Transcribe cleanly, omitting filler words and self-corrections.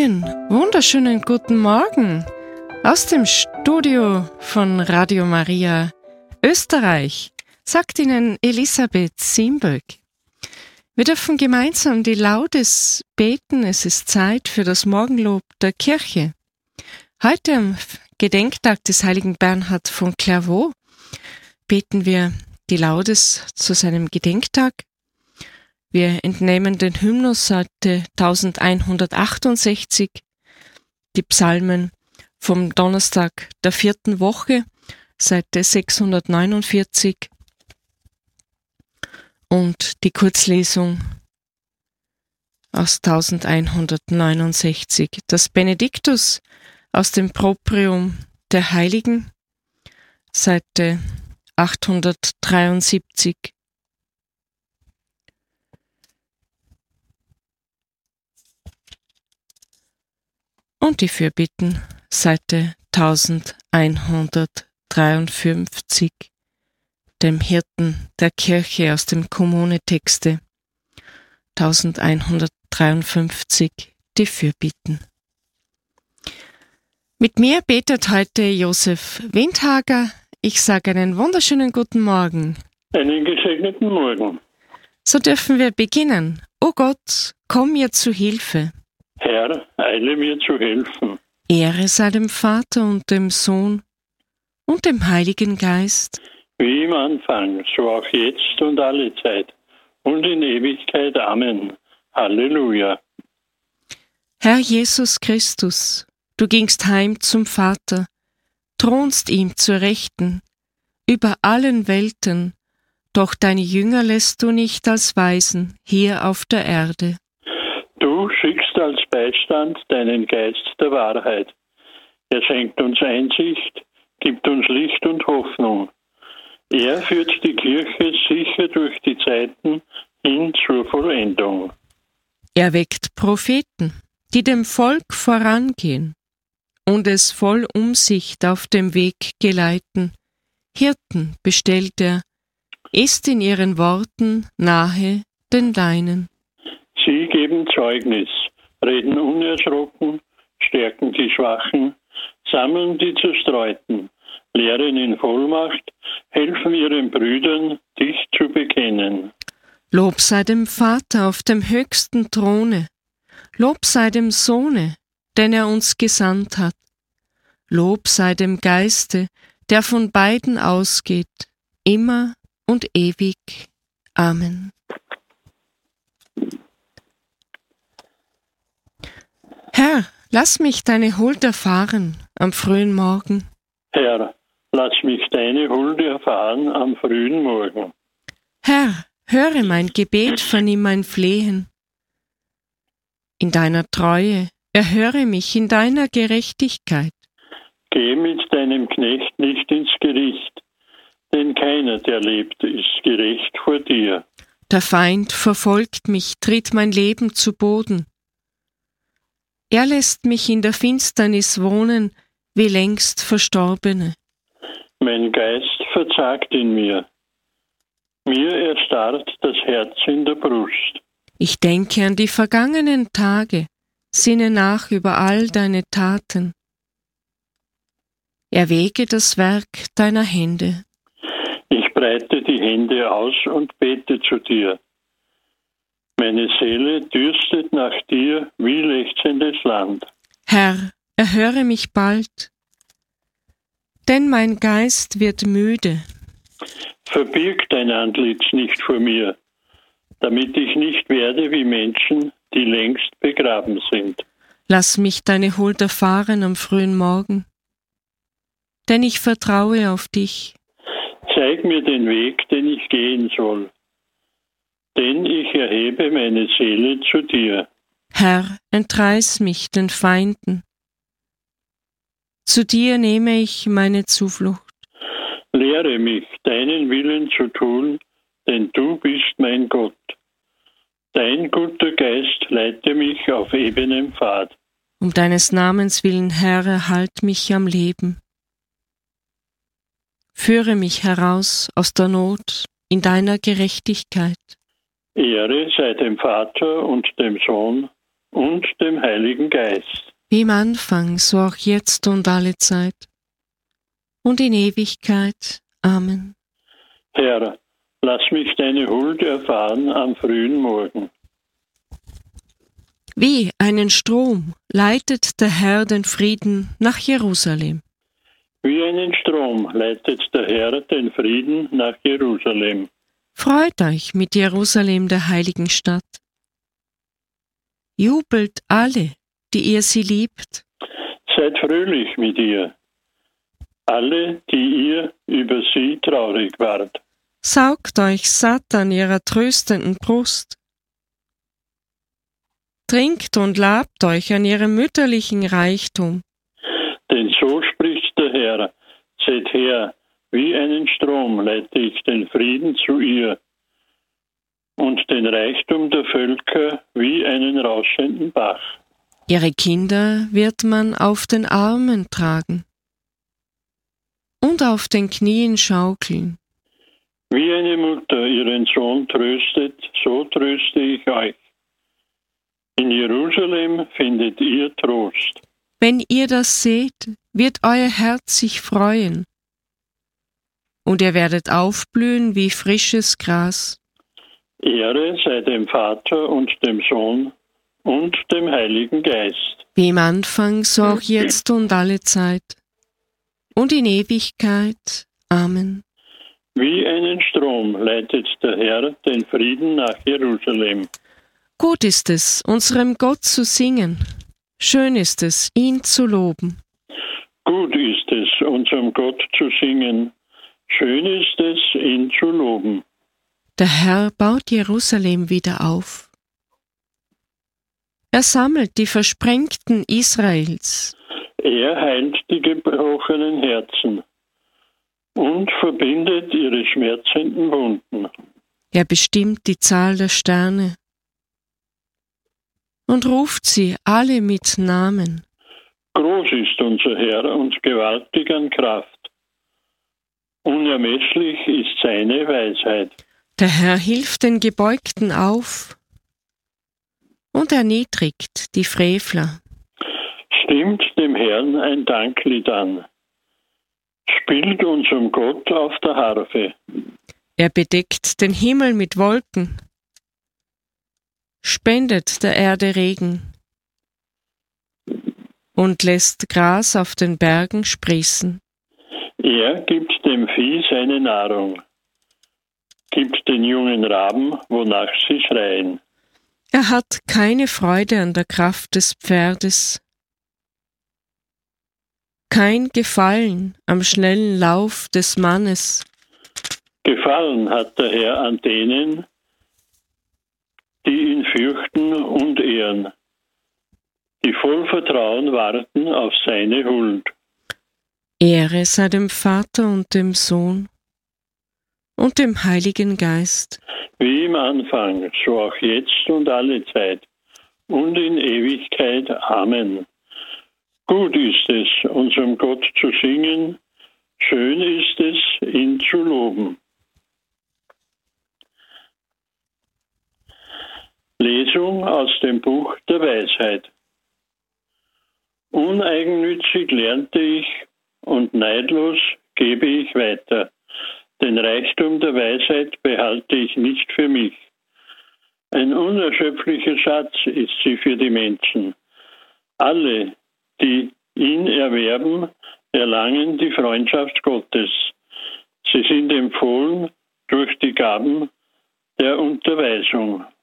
Einen wunderschönen guten Morgen aus dem Studio von Radio Maria Österreich, sagt Ihnen Elisabeth Siemböck. Wir dürfen gemeinsam die Laudes beten. Es ist Zeit für das Morgenlob der Kirche. Heute am Gedenktag des heiligen Bernhard von Clairvaux beten wir die Laudes zu seinem Gedenktag. Wir entnehmen den Hymnus Seite 1168, die Psalmen vom Donnerstag der 4. Woche, Seite 649 und die Kurzlesung aus 1169, das Benediktus aus dem Proprium der Heiligen, Seite 873. Und die Fürbitten, Seite 1153, dem Hirten der Kirche aus dem Kommunetexte, 1153, die Fürbitten. Mit mir betet heute Josef Windhager. Ich sage einen wunderschönen guten Morgen. Einen gesegneten Morgen. So dürfen wir beginnen. O Gott, komm mir zu Hilfe. Herr, eile mir zu helfen. Ehre sei dem Vater und dem Sohn und dem Heiligen Geist. Wie im Anfang, so auch jetzt und alle Zeit und in Ewigkeit. Amen. Halleluja. Herr Jesus Christus, du gingst heim zum Vater, thronst ihm zur Rechten, über allen Welten, doch deine Jünger lässt du nicht als Waisen hier auf der Erde. Du schickst als Beistand deinen Geist der Wahrheit. Er schenkt uns Einsicht, gibt uns Licht und Hoffnung. Er führt die Kirche sicher durch die Zeiten hin zur Vollendung. Er weckt Propheten, die dem Volk vorangehen und es voll Umsicht auf dem Weg geleiten. Hirten bestellt er, ist in ihren Worten nahe den Deinen. Sie geben Zeugnis, reden unerschrocken, stärken die Schwachen, sammeln die Zerstreuten, lehren in Vollmacht, helfen ihren Brüdern, dich zu bekennen. Lob sei dem Vater auf dem höchsten Throne, Lob sei dem Sohne, den er uns gesandt hat. Lob sei dem Geiste, der von beiden ausgeht, immer und ewig. Amen. Herr, lass mich deine Huld erfahren am frühen Morgen. Herr, lass mich deine Huld erfahren am frühen Morgen. Herr, höre mein Gebet, vernimm mein Flehen. In deiner Treue erhöre mich in deiner Gerechtigkeit. Geh mit deinem Knecht nicht ins Gericht, denn keiner, der lebt, ist gerecht vor dir. Der Feind verfolgt mich, tritt mein Leben zu Boden. Er lässt mich in der Finsternis wohnen, wie längst Verstorbene. Mein Geist verzagt in mir. Mir erstarrt das Herz in der Brust. Ich denke an die vergangenen Tage, sinne nach über all deine Taten. Erwäge das Werk deiner Hände. Ich breite die Hände aus und bete zu dir. Meine Seele dürstet nach dir wie lechzendes Land. Herr, erhöre mich bald, denn mein Geist wird müde. Verbirg dein Antlitz nicht vor mir, damit ich nicht werde wie Menschen, die längst begraben sind. Lass mich deine Huld erfahren am frühen Morgen, denn ich vertraue auf dich. Zeig mir den Weg, den ich gehen soll, denn ich erhebe meine Seele zu dir. Herr, entreiß mich den Feinden. Zu dir nehme ich meine Zuflucht. Lehre mich, deinen Willen zu tun, denn du bist mein Gott. Dein guter Geist leite mich auf ebenem Pfad. Um deines Namens willen, Herr, erhalt mich am Leben. Führe mich heraus aus der Not in deiner Gerechtigkeit. Ehre sei dem Vater und dem Sohn und dem Heiligen Geist. Wie im Anfang, so auch jetzt und alle Zeit und in Ewigkeit. Amen. Herr, lass mich deine Huld erfahren am frühen Morgen. Wie einen Strom leitet der Herr den Frieden nach Jerusalem. Wie einen Strom leitet der Herr den Frieden nach Jerusalem. Freut euch mit Jerusalem, der heiligen Stadt. Jubelt alle, die ihr sie liebt. Seid fröhlich mit ihr, alle, die ihr über sie traurig wart. Saugt euch satt an ihrer tröstenden Brust. Trinkt und labt euch an ihrem mütterlichen Reichtum. Denn so spricht der Herr, seht her, wie einen Strom leite ich den Frieden zu ihr und den Reichtum der Völker wie einen rauschenden Bach. Ihre Kinder wird man auf den Armen tragen und auf den Knien schaukeln. Wie eine Mutter ihren Sohn tröstet, so tröste ich euch. In Jerusalem findet ihr Trost. Wenn ihr das seht, wird euer Herz sich freuen, und ihr werdet aufblühen wie frisches Gras. Ehre sei dem Vater und dem Sohn und dem Heiligen Geist. Wie im Anfang, so auch jetzt und alle Zeit und in Ewigkeit. Amen. Wie einen Strom leitet der Herr den Frieden nach Jerusalem. Gut ist es, unserem Gott zu singen. Schön ist es, ihn zu loben. Gut ist es, unserem Gott zu singen. Schön ist es, ihn zu loben. Der Herr baut Jerusalem wieder auf. Er sammelt die Versprengten Israels. Er heilt die gebrochenen Herzen und verbindet ihre schmerzenden Wunden. Er bestimmt die Zahl der Sterne und ruft sie alle mit Namen. Groß ist unser Herr und gewaltig an Kraft. Unermesslich ist seine Weisheit. Der Herr hilft den Gebeugten auf und erniedrigt die Frevler. Stimmt dem Herrn ein Danklied an. Spielt unserem Gott auf der Harfe. Er bedeckt den Himmel mit Wolken, spendet der Erde Regen und lässt Gras auf den Bergen sprießen. Er gibt dem Vieh seine Nahrung, gibt den jungen Raben, wonach sie schreien. Er hat keine Freude an der Kraft des Pferdes, kein Gefallen am schnellen Lauf des Mannes. Gefallen hat der Herr an denen, die ihn fürchten und ehren, die voll Vertrauen warten auf seine Huld. Ehre sei dem Vater und dem Sohn und dem Heiligen Geist. Wie im Anfang, so auch jetzt und alle Zeit und in Ewigkeit. Amen. Gut ist es, unserem Gott zu singen, schön ist es, ihn zu loben. Lesung aus dem Buch der Weisheit. Uneigennützig lernte ich und neidlos gebe ich weiter. Den Reichtum der Weisheit behalte ich nicht für mich. Ein unerschöpflicher Schatz ist sie für die Menschen. Alle, die ihn erwerben, erlangen die Freundschaft Gottes. Sie sind empfohlen durch die Gaben der Unterweisung.